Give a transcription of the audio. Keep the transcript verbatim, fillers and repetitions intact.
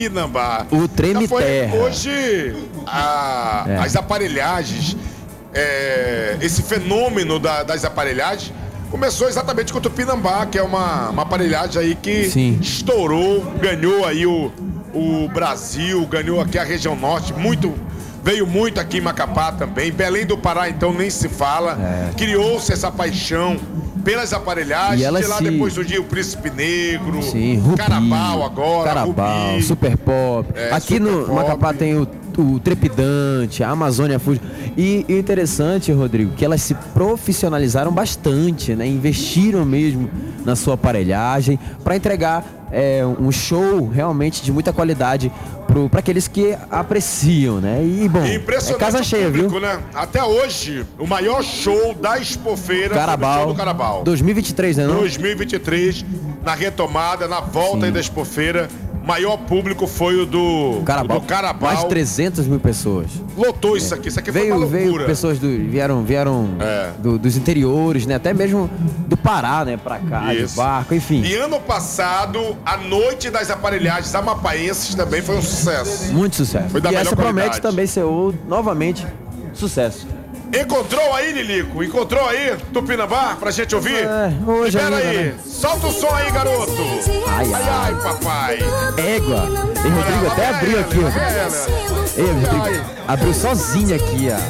Tupinambá. O treme foi, terra. Hoje, a, É. as aparelhagens, é, esse fenômeno da- das aparelhagens começou exatamente com o Tupinambá, que é uma, uma aparelhagem aí que Sim. estourou, ganhou aí o, o Brasil, ganhou aqui a região norte, muito... Veio muito aqui em Macapá também. Belém do Pará, então, nem se fala. É. Criou-se essa paixão pelas aparelhagens. E ela de lá se- depois surgiu o Príncipe Negro, Sim, Rubi, Carabao agora, Carabao, Rubi. Super Pop. É, Aqui Super no Pop. Macapá tem o, o Trepidante, a Amazônia Fuji. E o interessante, Rodrigo, que elas se profissionalizaram bastante, né? Investiram mesmo na sua aparelhagem para entregar é, um show realmente de muita qualidade para aqueles que apreciam, né? E, bom, é Impressionante casa o cheia, público, viu? né? Até hoje, o maior show da Expofeira foi o Carabao, show do Carabao. dois mil e vinte e três, né? Não? dois mil e vinte e três, na retomada, na volta Sim. aí da Expofeira, maior público foi o do Carabao. o do Carabao. Mais de trezentas mil pessoas. Lotou isso aqui, isso aqui foi Veio, uma veio loucura. pessoas do, vieram, vieram É. do- dos interiores, né? Até mesmo do Pará, né? Pra cá, de Isso. barco, enfim. E ano passado, a Noite das Aparelhagens Amapaenses também foi um sucesso. Muito sucesso. Foi da e melhor essa promete qualidade. também ser o- novamente sucesso. Encontrou aí, Lilico? Encontrou aí, Tupinambá, pra gente ouvir? É, hoje Libera ainda, aí, né? solta o som aí, garoto. Ai, Ai, ai, papai. Égua. E Rodrigo até abriu aqui, ó. Olha ela. Ei, Rodrigo, abriu sozinho aqui, ó.